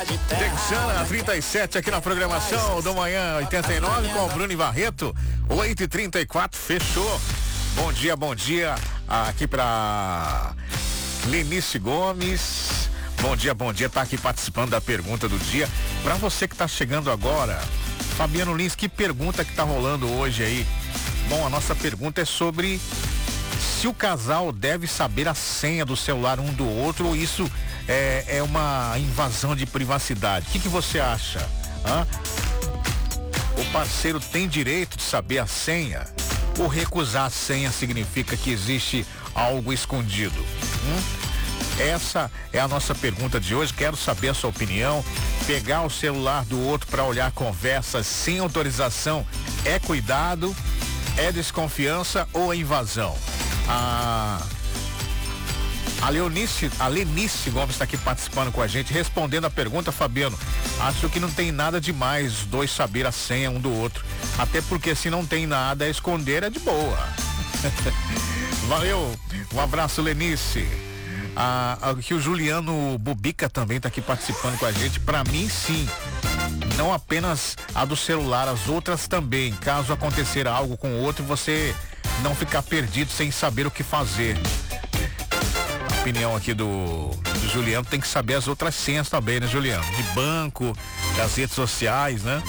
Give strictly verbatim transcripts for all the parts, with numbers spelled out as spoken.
Texana trinta e sete aqui na programação do Manhã oitenta e nove com o Bruno e Barreto. oito e trinta e quatro, fechou. Bom dia, bom dia aqui pra Lenice Gomes. Bom dia, bom dia, tá aqui participando da pergunta do dia. Pra você que tá chegando agora, Fabiano Lins, que pergunta que tá rolando hoje aí? Bom, a nossa pergunta é sobre se o casal deve saber a senha do celular um do outro ou isso é, é uma invasão de privacidade. O que, que você acha? Hã? O parceiro tem direito de saber a senha? Ou recusar a senha significa que existe algo escondido? Hum? Essa é a nossa pergunta de hoje. Quero saber a sua opinião. Pegar o celular do outro para olhar conversas sem autorização é cuidado? É desconfiança ou é invasão? A, a Leonice, a Lenice Gomes está aqui participando com a gente, respondendo a pergunta, Fabiano. Acho que não tem nada demais os dois saber a senha um do outro. Até porque se não tem nada a esconder, é de boa. Valeu, um abraço, Lenice. Ah, aqui o Juliano Bubica também está aqui participando com a gente. Para mim, sim. Não apenas a do celular, as outras também. Caso acontecer algo com o outro, você não ficar perdido sem saber o que fazer. A opinião aqui do, do Juliano, tem que saber as outras senhas também, né, Juliano? De banco, das redes sociais, né?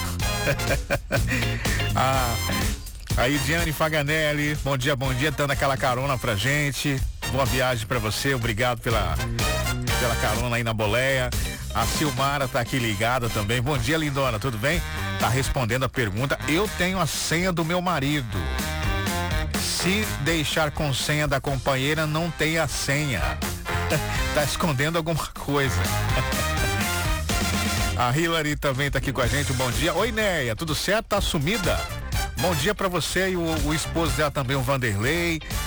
ah, aí, Diane Faganelli, bom dia, bom dia, dando aquela carona pra gente. Boa viagem pra você, obrigado pela, pela carona aí na boleia. A Silmara tá aqui ligada também. Bom dia, lindona, tudo bem? Tá respondendo a pergunta. Eu tenho a senha do meu marido. Se deixar com senha da companheira, não tem a senha. Tá escondendo alguma coisa. A Hilary também tá aqui com a gente. Bom dia. Oi, Neia, tudo certo? Tá sumida? Bom dia pra você e o, o esposo dela também, o Vanderlei.